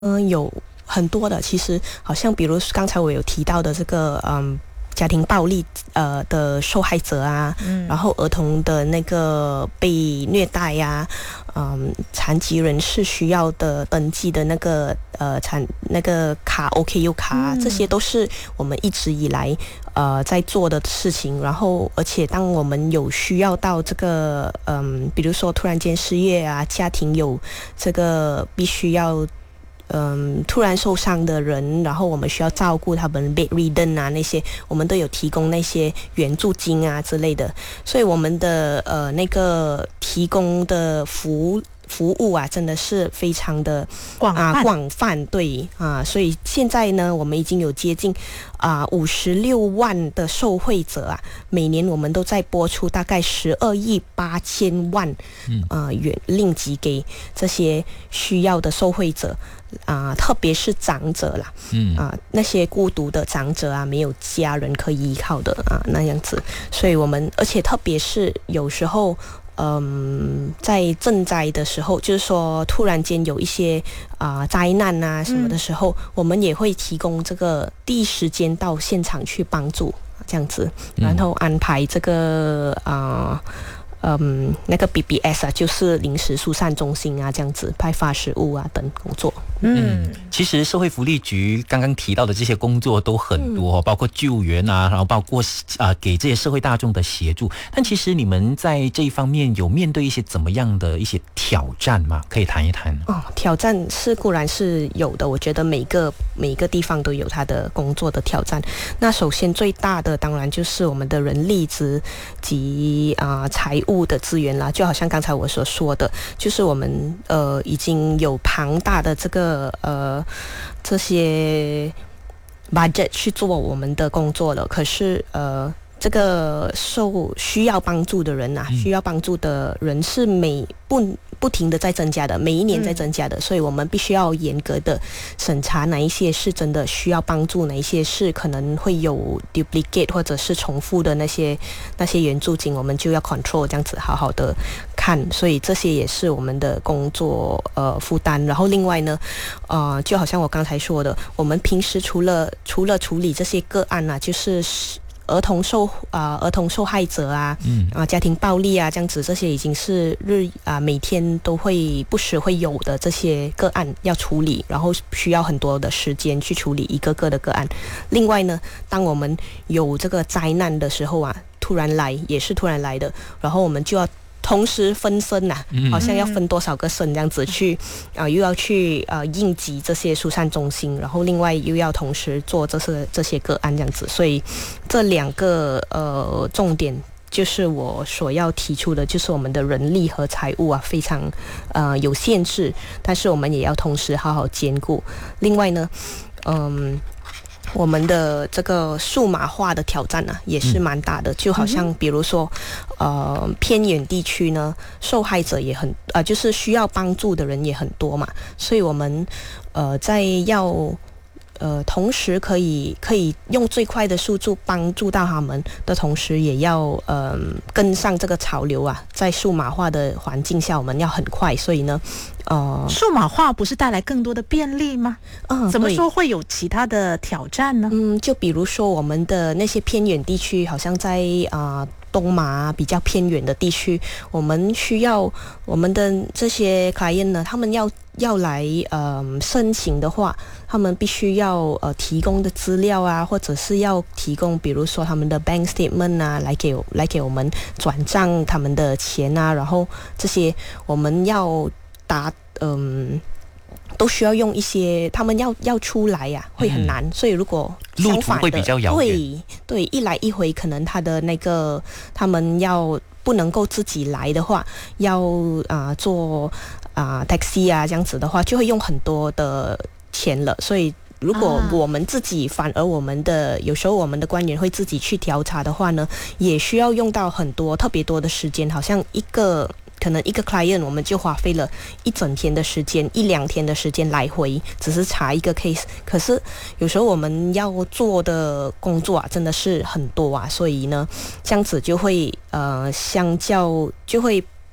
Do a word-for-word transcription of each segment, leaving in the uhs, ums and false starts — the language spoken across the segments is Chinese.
嗯，有很多的，其实好像比如刚才我有提到的这个，嗯，家庭暴力呃的受害者啊，嗯，然后儿童的那个被虐待呀、啊，嗯，残疾人士需要的登记的那个呃残那个卡 O K U 卡、啊嗯，这些都是我们一直以来呃在做的事情。然后，而且当我们有需要到这个，嗯，比如说突然间失业啊，家庭有这个必须要。嗯，突然受伤的人，然后我们需要照顾他们 bedridden 啊，那些我们都有提供那些援助金啊之类的，所以我们的呃那个提供的服务。服务啊，真的是非常的广泛、 啊、广泛，对啊，所以现在呢，我们已经有接近啊五十六万的受惠者啊，每年我们都在拨出大概十二亿八千万啊元令吉给这些需要的受惠者啊，特别是长者啦，嗯啊，那些孤独的长者啊，没有家人可以依靠的啊那样子，所以我们而且特别是有时候。嗯，在赈灾的时候，就是说突然间有一些啊、呃、灾难啊什么的时候、嗯，我们也会提供这个第一时间到现场去帮助，这样子，然后安排这个啊。呃嗯，那个 B B S 啊，就是临时疏散中心啊，这样子派发食物啊等工作。 嗯，其实社会福利局刚刚提到的这些工作都很多，嗯、包括救援啊，然后包括啊、呃、给这些社会大众的协助。但其实你们在这一方面有面对一些怎么样的一些挑战吗？可以谈一谈。 哦，挑战是固然是有的，我觉得每个每个地方都有它的工作的挑战。那首先最大的当然就是我们的人力资及啊、呃、财务。物的资源啦，就好像刚才我所说的，就是我们呃已经有庞大的这个呃这些 budget 去做我们的工作了，可是呃这个受需要帮助的人啊，嗯、需要帮助的人是每不不停的在增加的，每一年在增加的，嗯、所以我们必须要严格的审查哪一些是真的需要帮助，哪一些是可能会有 duplicate 或者是重复的那些那些援助金，我们就要 control 这样子好好的看，所以这些也是我们的工作呃负担。然后另外呢，呃，就好像我刚才说的，我们平时除了除了处理这些个案啊，就是儿童受啊、呃、儿童受害者啊，嗯啊家庭暴力啊这样子，这些已经是日啊、呃、每天都会不时会有的这些个案要处理，然后需要很多的时间去处理一个个的个案。另外呢，当我们有这个灾难的时候啊，突然来也是突然来的，然后我们就要。同时分身呐、啊，好像要分多少个身这样子去啊、呃，又要去呃应急这些疏散中心，然后另外又要同时做这些这些个案这样子，所以这两个呃重点就是我所要提出的，就是我们的人力和财务啊非常呃有限制，但是我们也要同时好好兼顾。另外呢，嗯。我们的这个数码化的挑战呢、啊，也是蛮大的。就好像比如说，呃，偏远地区呢，受害者也很啊、呃，就是需要帮助的人也很多嘛。所以我们呃在要呃同时可以可以用最快的速度帮助到他们的同时，也要呃跟上这个潮流啊。在数码化的环境下，我们要很快。所以呢。 呃，数码化不是带来更多的便利吗？嗯，怎么说会有其他的挑战呢？ 嗯，就比如说我们的那些偏远地区，好像在啊、呃、东马比较偏远的地区，我们需要我们的这些 client 呢，他们要要来呃申请的话，他们必须要呃提供的资料啊，或者是要提供，比如说他们的 bank statement 啊，来给来给我们转账他们的钱啊，然后这些我们要。答嗯，都需要用一些，他们要要出来呀、啊，会很难。嗯、所以如果路途会比较遥远， 对对，一来一回，可能他的那个他们要不能够自己来的话，要啊、呃、坐啊、呃、taxi 啊这样子的话，就会用很多的钱了。所以如果我们自己，反而我们的有时候我们的官员会自己去调查的话呢，也需要用到很多特别多的时间，好像一个。可能一个 client 我们就花费了一整天的时间，一两天的时间来回，只是查一个 case。可是有时候我们要做的工作啊，真的是很多啊，所以呢，这样子就会呃，相较就会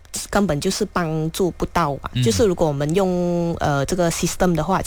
根本就是帮助不到嘛。嗯、就是如果我们用呃这个 system 的话，